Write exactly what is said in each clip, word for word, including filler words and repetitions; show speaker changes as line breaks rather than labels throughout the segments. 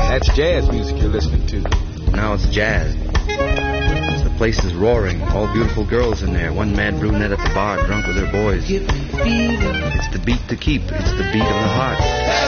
That's jazz music you're listening to.
No, it's jazz. The place is roaring. All beautiful girls in there. One mad brunette at the bar, drunk with her boys. It's the beat to keep. It's the beat of the heart.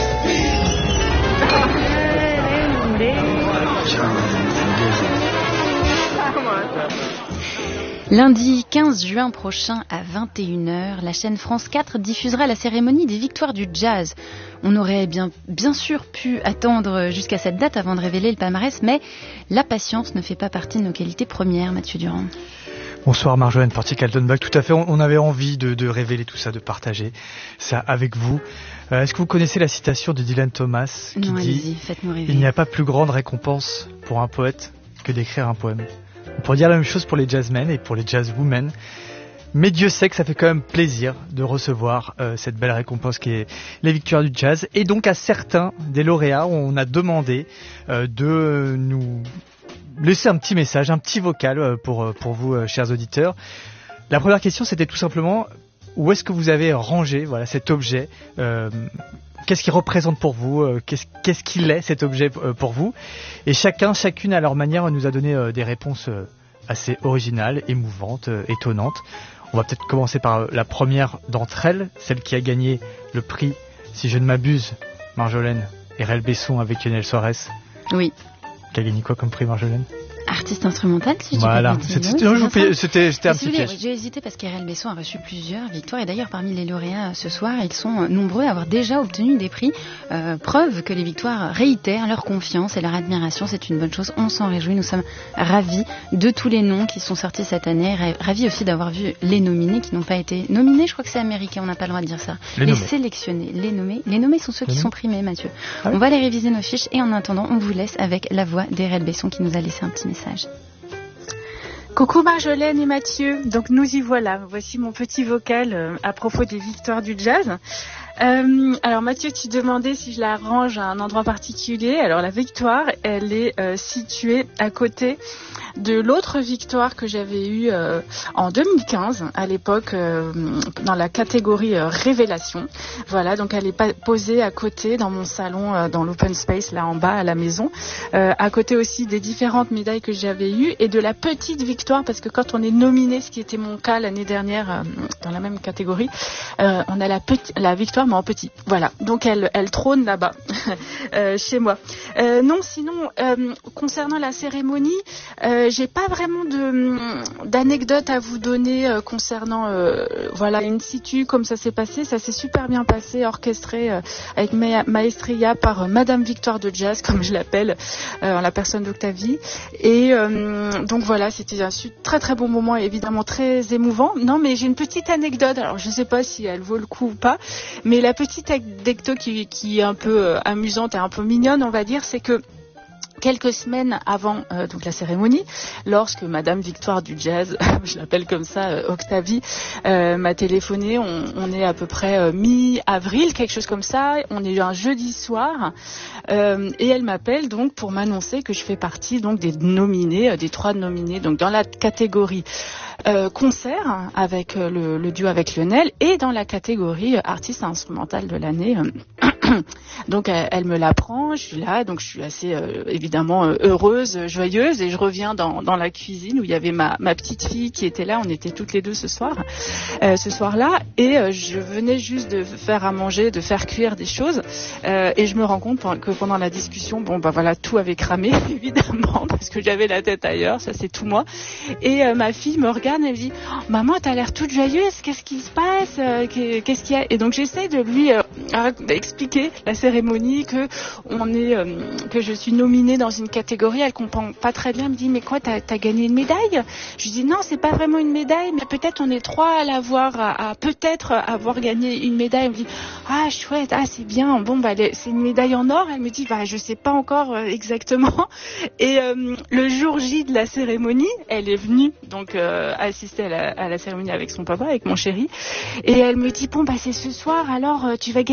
Lundi quinze juin prochain à vingt et une heures, la chaîne France quatre diffusera la cérémonie des victoires du jazz. On aurait bien, bien sûr pu attendre jusqu'à cette date avant de révéler le palmarès, mais la patience ne fait pas partie de nos qualités premières, Mathieu Durand.
Bonsoir Marjolaine Portier-Kaltenbach, tout à fait, on avait envie de, de révéler tout ça, de partager ça avec vous. Euh, est-ce que vous connaissez la citation de Dylan Thomas qui
non,
dit
faites-nous rêver.
« Il n'y a pas plus grande récompense pour un poète que d'écrire un poème ». On pourrait dire la même chose pour les jazzmen et pour les jazzwomen. Mais Dieu sait que ça fait quand même plaisir de recevoir euh, cette belle récompense qui est les victoires du jazz. Et donc à certains des lauréats, on a demandé euh, de nous laisser un petit message, un petit vocal euh, pour, pour vous, euh, chers auditeurs. La première question, c'était tout simplement, où est-ce que vous avez rangé voilà, cet objet euh, Qu'est-ce qu'il représente pour vous euh, qu'est-ce, qu'est-ce qu'il est, cet objet, euh, pour vous? Et chacun, chacune, à leur manière, nous a donné euh, des réponses euh, assez originales, émouvantes, euh, étonnantes. On va peut-être commencer par euh, la première d'entre elles, celle qui a gagné le prix, si je ne m'abuse, Marjolaine, R L Besson avec Lionel Soares.
Oui.
Qui a gagné quoi comme prix, Marjolaine?
Artiste instrumental, si je
voilà.
dis pas de bêtises.
C'était,
oui,
non, je vous payais, c'était, c'était un petit
dire,
piège.
j'ai hésité parce qu'R L Besson a reçu plusieurs victoires et d'ailleurs parmi les lauréats ce soir, ils sont nombreux à avoir déjà obtenu des prix. Euh, preuve que les victoires réitèrent leur confiance et leur admiration. C'est une bonne chose. On s'en réjouit. Nous sommes ravis de tous les noms qui sont sortis cette année. Ravis aussi d'avoir vu les nominés qui n'ont pas été nominés. Je crois que c'est américain. On n'a pas le droit de dire ça.
Les,
les
nommés.
sélectionnés, les nommés. Les nommés sont ceux
les
qui
nommés.
sont primés, Mathieu.
Ah oui.
On va les réviser nos fiches et en attendant, on vous laisse avec la voix d'R L Besson qui nous a laissé un petit message.
Coucou Marjolaine et Mathieu, donc nous y voilà, voici mon petit vocal euh, à propos des victoires du jazz. Euh, alors Mathieu, tu demandais si je la range à un endroit particulier. Alors la victoire, elle est euh, située à côté de l'autre victoire que j'avais eue euh, en deux mille quinze, à l'époque, euh, dans la catégorie euh, Révélation. Voilà, donc elle est pas posée à côté dans mon salon, euh, dans l'open space, là en bas à la maison. Euh, à côté aussi des différentes médailles que j'avais eues et de la petite victoire, parce que quand on est nominé, ce qui était mon cas l'année dernière euh, dans la même catégorie, euh, on a la, petite, la victoire mais en petit. Voilà, donc elle, elle trône là-bas, euh, chez moi. Euh, non, sinon, euh, concernant la cérémonie, euh, j'ai pas vraiment de d'anecdotes à vous donner euh, concernant euh, voilà in situ comme ça s'est passé. Ça s'est super bien passé, orchestré euh, avec ma- maestria par euh, Madame Victoire de Jazz, comme je l'appelle, euh, en la personne d'Octavie. Et euh, donc voilà, c'était un très très bon moment et évidemment très émouvant. Non, mais j'ai une petite anecdote. Alors je sais pas si elle vaut le coup ou pas, mais la petite anecdote qui, qui est un peu euh, amusante et un peu mignonne, on va dire, c'est que quelques semaines avant euh, donc la cérémonie, lorsque Madame Victoire du Jazz, je l'appelle comme ça, euh, Octavie, euh, m'a téléphoné, on, on est à peu près euh, mi-avril, quelque chose comme ça, on est un jeudi soir, euh, et elle m'appelle donc pour m'annoncer que je fais partie donc des nominés, euh, des trois nominés, donc dans la catégorie Euh, concert avec euh, le, le duo avec Lionel et dans la catégorie euh, artiste instrumental de l'année. Donc elle, elle me l'apprend, je suis là, donc je suis assez euh, évidemment euh, heureuse, joyeuse, et je reviens dans, dans la cuisine où il y avait ma, ma petite fille qui était là, on était toutes les deux ce soir, euh, ce soir-là, et euh, je venais juste de faire à manger, de faire cuire des choses, euh, et je me rends compte que pendant la discussion, bon bah voilà, tout avait cramé évidemment parce que j'avais la tête ailleurs, ça c'est tout moi, et euh, ma fille me regarde. Elle me dit oh, maman, t'as l'air toute joyeuse, qu'est-ce qui se passe, euh, qu'est-ce qu'il y a? Et donc j'essaie de lui euh, expliquer la cérémonie, que on est, euh, que je suis nominée dans une catégorie. Elle comprend pas très bien. Elle me dit mais quoi, t'as, t'as gagné une médaille? Je lui dis non, c'est pas vraiment une médaille, mais peut-être on est trois à l'avoir, à, à peut-être avoir gagné une médaille. Elle me dit ah chouette, ah c'est bien, bon bah c'est une médaille en or. Elle me dit bah je sais pas encore euh, exactement. Et euh, le jour J de la cérémonie, elle est venue donc euh, assister à la, à la cérémonie avec son papa, avec mon chéri, et elle me dit bon bah c'est ce soir, alors euh, tu vas gagner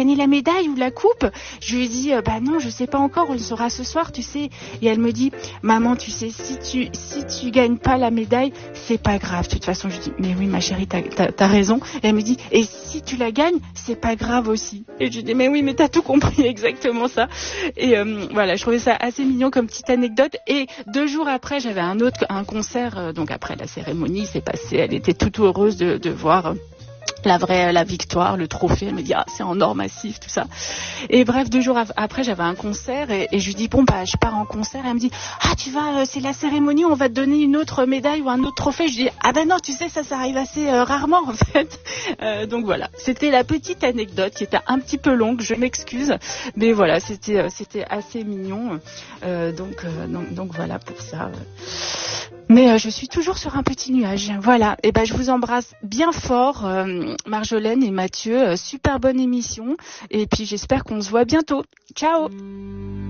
gagné la médaille ou la coupe? Je lui ai dit, euh, bah non, je sais pas encore, on le saura ce soir, tu sais. Et elle me dit, maman, tu sais, si tu si tu gagnes pas la médaille, c'est pas grave. De toute façon, je dis, mais oui, ma chérie, t'as, t'as, t'as raison. Et elle me dit, et si tu la gagnes, c'est pas grave aussi. Et je dis, mais oui, mais t'as tout compris, exactement ça. Et euh, voilà, je trouvais ça assez mignon comme petite anecdote. Et deux jours après, j'avais un autre un concert. Euh, donc après la cérémonie, c'est passé. Elle était toute heureuse de, de voir. Euh, la vraie, la victoire, le trophée. Elle me dit, ah, c'est en or massif, tout ça. Et bref, deux jours après, j'avais un concert et, et je lui dis, bon, bah, je pars en concert. Et elle me dit, ah, tu vas, euh, c'est la cérémonie, on va te donner une autre médaille ou un autre trophée. Je dis, ah, ben non, tu sais, ça, ça arrive assez euh, rarement, en fait. Euh, donc voilà. C'était la petite anecdote qui était un petit peu longue, je m'excuse. Mais voilà, c'était, euh, c'était assez mignon. Euh, donc, euh, donc, donc voilà pour ça. Mais euh, je suis toujours sur un petit nuage. Voilà. Et ben, je vous embrasse bien fort, euh, Marjolaine et Mathieu. Euh, super bonne émission. Et puis, j'espère qu'on se voit bientôt. Ciao!